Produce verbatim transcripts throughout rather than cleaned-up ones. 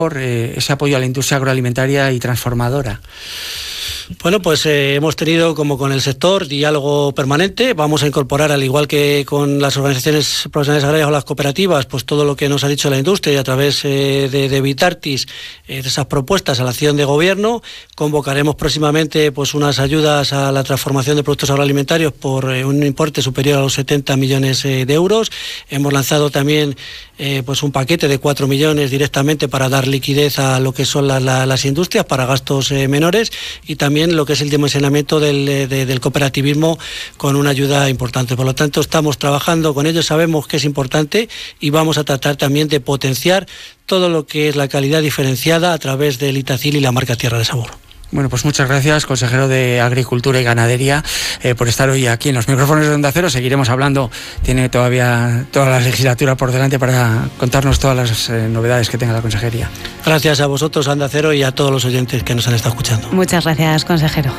por eh, ese apoyo a la industria agroalimentaria y transformadora. Bueno, pues eh, hemos tenido, como con el sector, diálogo permanente. Vamos a incorporar, al igual que con las organizaciones profesionales agrarias o las cooperativas, pues todo lo que nos ha dicho la industria, y a través eh, de, de Vitartis, eh, de esas propuestas a la acción de gobierno. Convocaremos próximamente pues unas ayudas a la transformación de productos agroalimentarios por eh, un importe superior a los setenta millones eh, de euros. Hemos lanzado también eh, pues un paquete de cuatro millones directamente para dar liquidez a lo que son la, la, las industrias para gastos eh, menores, y también lo que es el dimensionamiento del, de, del cooperativismo con una ayuda importante. Por lo tanto, estamos trabajando con ellos, sabemos que es importante, y vamos a tratar también de potenciar todo lo que es la calidad diferenciada a través del Itacil y la marca Tierra de Sabor. Bueno, pues muchas gracias, consejero de Agricultura y Ganadería, eh, por estar hoy aquí en los micrófonos de Onda Cero. Seguiremos hablando, tiene todavía toda la legislatura por delante para contarnos todas las eh, novedades que tenga la consejería. Gracias a vosotros, Onda Cero, y a todos los oyentes que nos han estado escuchando. Muchas gracias, consejero.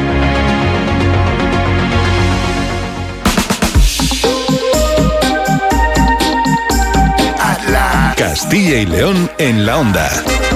Castilla y León en la Onda.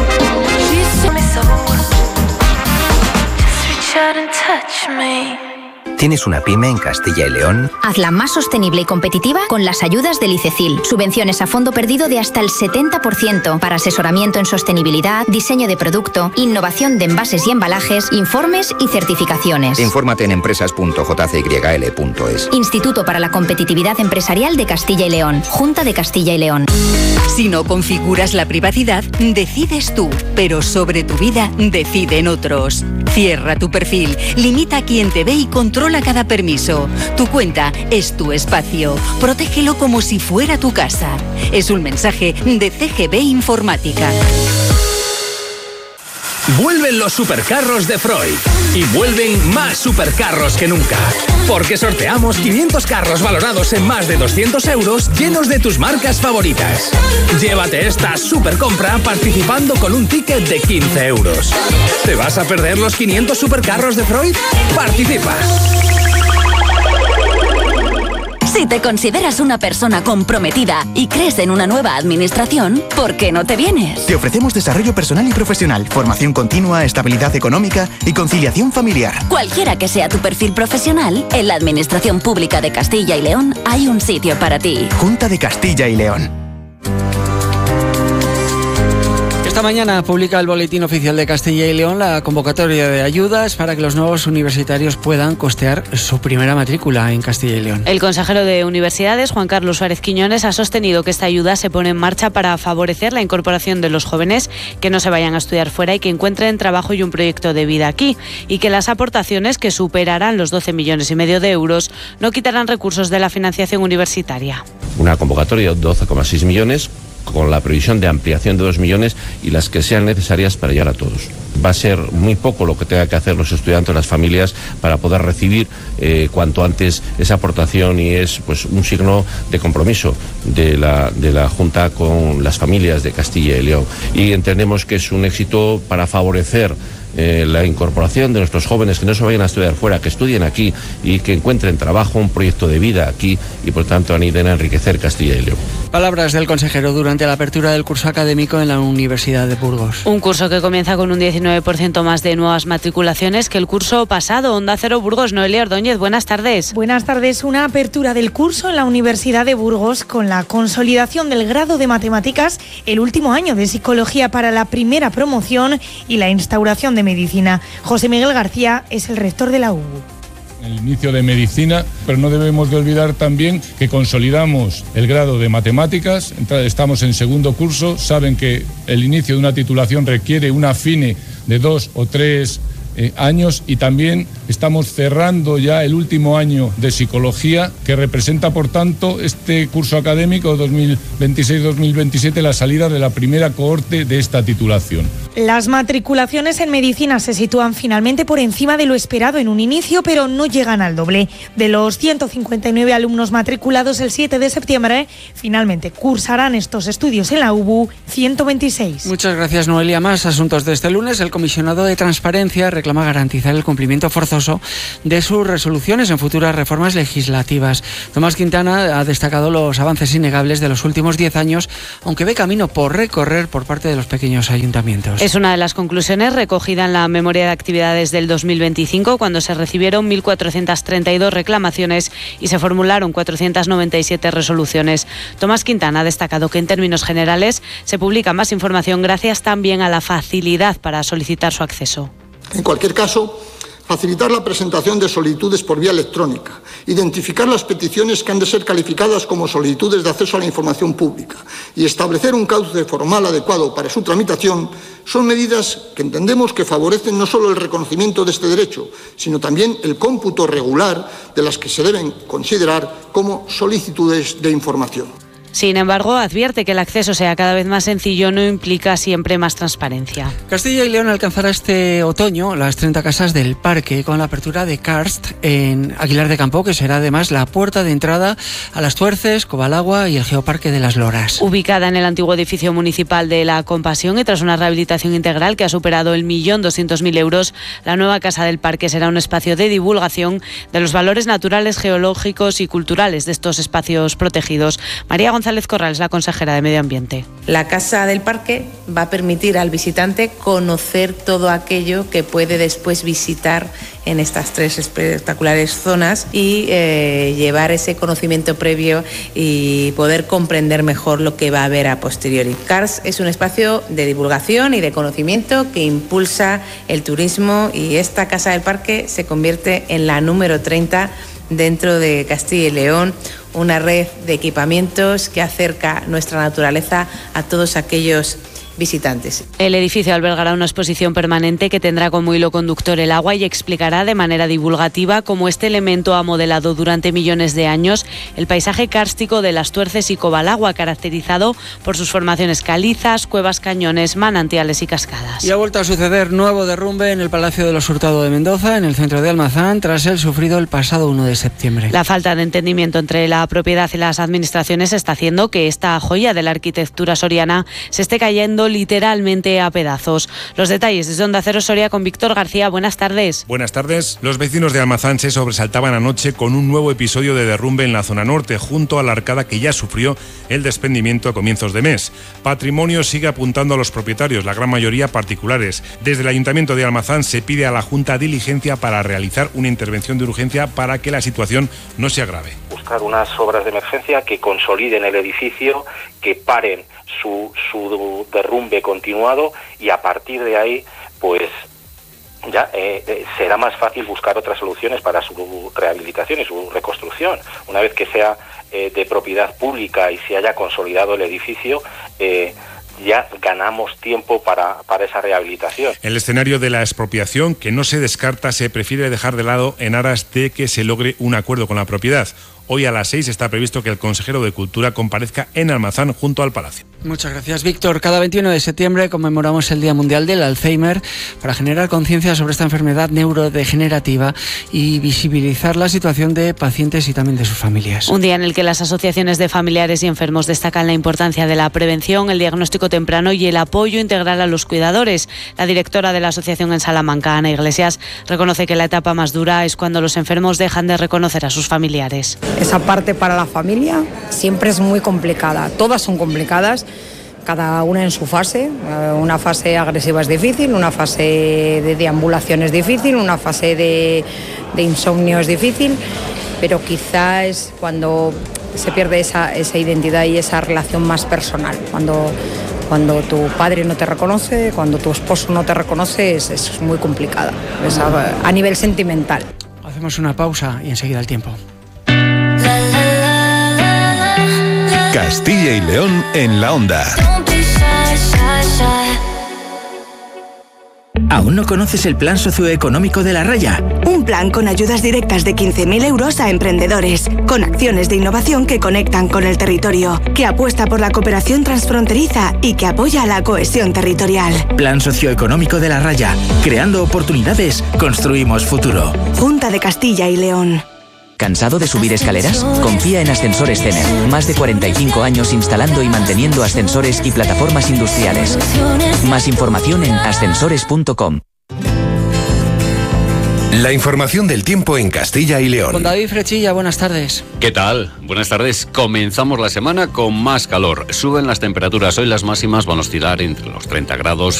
¿Tienes una pyme en Castilla y León? Hazla más sostenible y competitiva con las ayudas del ICECIL. Subvenciones a fondo perdido de hasta el setenta por ciento para asesoramiento en sostenibilidad, diseño de producto, innovación de envases y embalajes, informes y certificaciones. Infórmate en empresas punto j c y l punto es. Instituto para la Competitividad Empresarial de Castilla y León. Junta de Castilla y León. Si no configuras la privacidad, decides tú, pero sobre tu vida deciden otros. Cierra tu perfil, limita a quien te ve y controla cada permiso. Tu cuenta es tu espacio. Protégelo como si fuera tu casa. Es un mensaje de C G B Informática. Vuelven los supercarros de Freud y vuelven más supercarros que nunca, porque sorteamos quinientos carros valorados en más de doscientos euros llenos de tus marcas favoritas. Llévate esta supercompra participando con un ticket de quince euros. ¿Te vas a perder los quinientos supercarros de Freud? ¡Participa! Si te consideras una persona comprometida y crees en una nueva administración, ¿por qué no te vienes? Te ofrecemos desarrollo personal y profesional, formación continua, estabilidad económica y conciliación familiar. Cualquiera que sea tu perfil profesional, en la Administración Pública de Castilla y León hay un sitio para ti. Junta de Castilla y León. Esta mañana publica el Boletín Oficial de Castilla y León la convocatoria de ayudas para que los nuevos universitarios puedan costear su primera matrícula en Castilla y León. El consejero de Universidades, Juan Carlos Suárez Quiñones, ha sostenido que esta ayuda se pone en marcha para favorecer la incorporación de los jóvenes que no se vayan a estudiar fuera y que encuentren trabajo y un proyecto de vida aquí, y que las aportaciones, que superarán los doce millones y medio de euros, no quitarán recursos de la financiación universitaria. Una convocatoria de doce coma seis millones, con la previsión de ampliación de dos millones y las que sean necesarias para llegar a todos. Va a ser muy poco lo que tenga que hacer los estudiantes, las familias, para poder recibir eh, cuanto antes esa aportación, y es pues un signo de compromiso de la, de la Junta con las familias de Castilla y León. Y entendemos que es un éxito para favorecer Eh, la incorporación de nuestros jóvenes, que no se vayan a estudiar fuera, que estudien aquí y que encuentren trabajo, un proyecto de vida aquí, y por tanto aniden a enriquecer Castilla y León. Palabras del consejero durante la apertura del curso académico en la Universidad de Burgos. Un curso que comienza con un diecinueve por ciento más de nuevas matriculaciones que el curso pasado. Onda Cero Burgos, Noelia Ordóñez, buenas tardes. Buenas tardes. Una apertura del curso en la Universidad de Burgos con la consolidación del grado de Matemáticas, el último año de Psicología para la primera promoción y la instauración de Medicina. José Miguel García es el rector de la U B U. El inicio de Medicina, pero no debemos de olvidar también que consolidamos el grado de Matemáticas. Estamos en segundo curso, saben que el inicio de una titulación requiere un afine de dos o tres eh, años, y también estamos cerrando ya el último año de Psicología, que representa por tanto este curso académico dos mil veintiséis dos mil veintisiete la salida de la primera cohorte de esta titulación. Las matriculaciones en medicina se sitúan finalmente por encima de lo esperado en un inicio, pero no llegan al doble. De los ciento cincuenta y nueve alumnos matriculados el siete de septiembre, finalmente cursarán estos estudios en la U B U ciento veintiséis. Muchas gracias, Noelia. Más asuntos de este lunes. El comisionado de Transparencia reclama garantizar el cumplimiento forzoso de sus resoluciones en futuras reformas legislativas. Tomás Quintana ha destacado los avances innegables de los últimos diez años, aunque ve camino por recorrer por parte de los pequeños ayuntamientos. Es una de las conclusiones recogida en la memoria de actividades del dos mil veinticinco, cuando se recibieron mil cuatrocientas treinta y dos reclamaciones y se formularon cuatrocientas noventa y siete resoluciones. Tomás Quintana ha destacado que en términos generales se publica más información gracias también a la facilidad para solicitar su acceso. En cualquier caso, facilitar la presentación de solicitudes por vía electrónica, identificar las peticiones que han de ser calificadas como solicitudes de acceso a la información pública y establecer un cauce formal adecuado para su tramitación son medidas que entendemos que favorecen no solo el reconocimiento de este derecho, sino también el cómputo regular de las que se deben considerar como solicitudes de información. Sin embargo, advierte que el acceso sea cada vez más sencillo no implica siempre más transparencia. Castilla y León alcanzará este otoño las treinta casas del parque con la apertura de Karst en Aguilar de Campo, que será además la puerta de entrada a Las Tuerces, Cobalagua y el Geoparque de las Loras. Ubicada en el antiguo edificio municipal de La Compasión y tras una rehabilitación integral que ha superado el millón doscientos mil euros, la nueva casa del parque será un espacio de divulgación de los valores naturales, geológicos y culturales de estos espacios protegidos. María González Corrales, la consejera de Medio Ambiente. La Casa del Parque va a permitir al visitante conocer todo aquello que puede después visitar en estas tres espectaculares zonas y eh, llevar ese conocimiento previo y poder comprender mejor lo que va a haber a posteriori. Cars es un espacio de divulgación y de conocimiento que impulsa el turismo y esta Casa del Parque se convierte en la número treinta dentro de Castilla y León, una red de equipamientos que acerca nuestra naturaleza a todos aquellos visitantes. El edificio albergará una exposición permanente que tendrá como hilo conductor el agua y explicará de manera divulgativa cómo este elemento ha modelado durante millones de años el paisaje kárstico de Las Tuerces y Cobalagua, caracterizado por sus formaciones calizas, cuevas, cañones, manantiales y cascadas. Y ha vuelto a suceder nuevo derrumbe en el Palacio de los Hurtado de Mendoza, en el centro de Almazán, tras el sufrido el pasado uno de septiembre. La falta de entendimiento entre la propiedad y las administraciones está haciendo que esta joya de la arquitectura soriana se esté cayendo literalmente a pedazos. Los detalles desde Onda Cero Soria con Víctor García. Buenas tardes. Buenas tardes. Los vecinos de Almazán se sobresaltaban anoche con un nuevo episodio de derrumbe en la zona norte, junto a la arcada que ya sufrió el desprendimiento a comienzos de mes. Patrimonio sigue apuntando a los propietarios, la gran mayoría particulares. Desde el Ayuntamiento de Almazán se pide a la Junta diligencia para realizar una intervención de urgencia para que la situación no se agrave. Buscar unas obras de emergencia que consoliden el edificio, que paren su, su derrumbe continuado y a partir de ahí pues ya eh, eh, será más fácil buscar otras soluciones para su rehabilitación y su reconstrucción. Una vez que sea eh, de propiedad pública y se haya consolidado el edificio, eh, ya ganamos tiempo para, para esa rehabilitación. El escenario de la expropiación, que no se descarta, se prefiere dejar de lado en aras de que se logre un acuerdo con la propiedad. Hoy a las seis está previsto que el consejero de Cultura comparezca en Almazán junto al Palacio. Muchas gracias, Víctor. Cada veintiuno de septiembre conmemoramos el Día Mundial del Alzheimer para generar conciencia sobre esta enfermedad neurodegenerativa y visibilizar la situación de pacientes y también de sus familias. Un día en el que las asociaciones de familiares y enfermos destacan la importancia de la prevención, el diagnóstico temprano y el apoyo integral a los cuidadores. La directora de la asociación en Salamanca, Ana Iglesias, reconoce que la etapa más dura es cuando los enfermos dejan de reconocer a sus familiares. Esa parte para la familia siempre es muy complicada, todas son complicadas, cada una en su fase. Una fase agresiva es difícil, una fase de deambulación es difícil, una fase de, de insomnio es difícil, pero quizá es cuando se pierde esa, esa identidad y esa relación más personal, cuando, cuando tu padre no te reconoce, cuando tu esposo no te reconoce, es, es muy complicada, es a, a nivel sentimental. Hacemos una pausa y enseguida el tiempo. Castilla y León en la Onda. ¿Aún no conoces el plan socioeconómico de La Raya? Un plan con ayudas directas de quince mil euros a emprendedores, con acciones de innovación que conectan con el territorio, que apuesta por la cooperación transfronteriza y que apoya la cohesión territorial. Plan socioeconómico de La Raya. Creando oportunidades, construimos futuro. Junta de Castilla y León. ¿Cansado de subir escaleras? Confía en Ascensores Cener. Más de cuarenta y cinco años instalando y manteniendo ascensores y plataformas industriales. Más información en ascensores punto com. La información del tiempo en Castilla y León. Con David Frechilla, buenas tardes. ¿Qué tal? Buenas tardes. Comenzamos la semana con más calor. Suben las temperaturas. Hoy las máximas van a oscilar entre los treinta grados